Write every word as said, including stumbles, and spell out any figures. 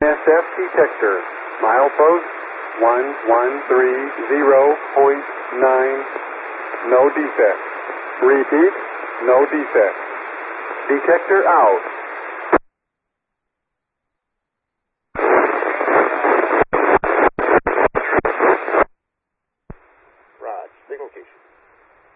S F detector, milepost one one three zero point nine, no defect. Repeat, no defect. Detector out.